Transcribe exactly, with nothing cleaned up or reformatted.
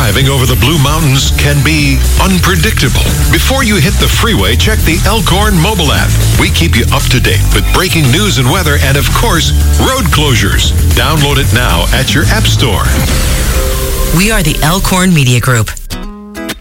driving over the Blue Mountains can be unpredictable. Before you hit the freeway, check the Elkhorn mobile app. We keep you up to date with breaking news and weather and, of course, road closures. Download it now at your app store. We are the Elkhorn Media Group.